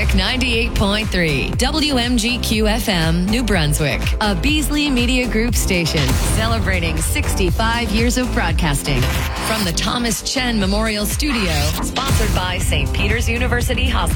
Brunswick 98.3, WMGQ-FM, New Brunswick, a Beasley Media Group station celebrating 65 years of broadcasting. From the Thomas Chen Memorial Studio, sponsored by St. Peter's University Hospital.